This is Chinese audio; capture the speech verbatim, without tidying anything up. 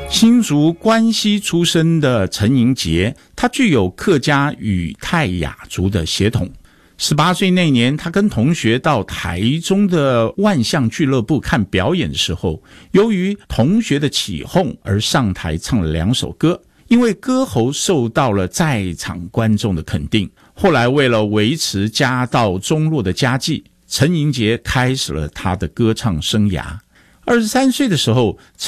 新竹关西出生的陈盈杰，他具有客家与泰雅族的血统。十八岁那年，他跟同学到台中的万象俱乐部看表演的时候，由于同学的起哄而上台唱了两首歌，因为歌喉受到了在场观众的肯定。后来为了维持家道中落的家计，陈盈杰开始了他的歌唱生涯。二十三岁的时候，